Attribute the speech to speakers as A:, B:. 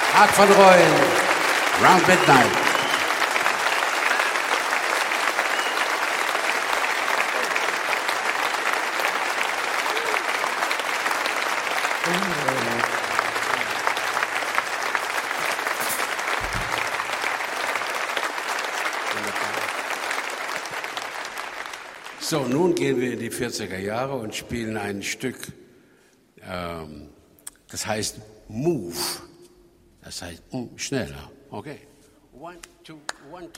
A: Hart von Reuen, Round Midnight. So, nun gehen wir in die 40er Jahre und spielen ein Stück, das heißt Move. Das heißt schneller. Okay. 1, 2, 1, 2,